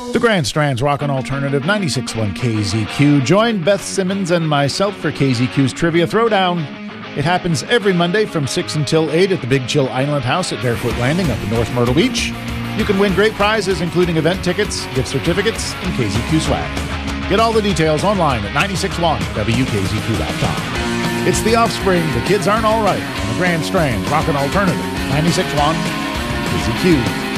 The Grand Strand's Rockin' Alternative 96.1 KZQ. Join Beth Simmons and myself for KZQ's Trivia Throwdown. It happens every Monday from 6 until 8 at the Big Chill Island House at Barefoot Landing up in North Myrtle Beach. You can win great prizes, including event tickets, gift certificates, and KZQ swag. Get all the details online at 961WKZQ.com. It's The Offspring, The Kids Aren't All Right, on the Grand Strand Rockin' Alternative 96.1 KZQ.